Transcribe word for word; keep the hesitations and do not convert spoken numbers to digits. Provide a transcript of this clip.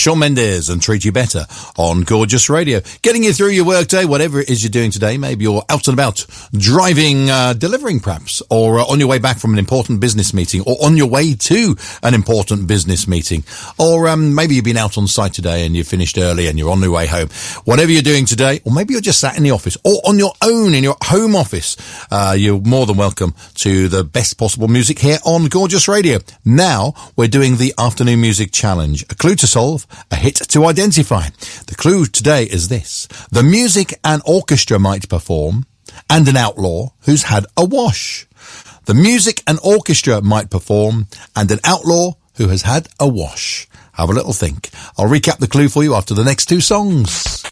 Shawn Mendes and Treat You Better on Gorgeous Radio. Getting you through your workday, whatever it is you're doing today. Maybe you're out and about, driving, uh, delivering perhaps, or uh, on your way back from an important business meeting, or on your way to an important business meeting. Or um, maybe you've been out on site today and you finished early and you're on your way home. Whatever you're doing today, or maybe you're just sat in the office, or on your own in your home office, uh, you're more than welcome to the best possible music here on Gorgeous Radio. Now, we're doing the Afternoon Music Challenge. A clue to solve, a hit to identify. The clue today is this. The music an orchestra might perform, and an outlaw who's had a wash. The music an orchestra might perform, and an outlaw who has had a wash. Have a little think. I'll recap the clue for you after the next two songs.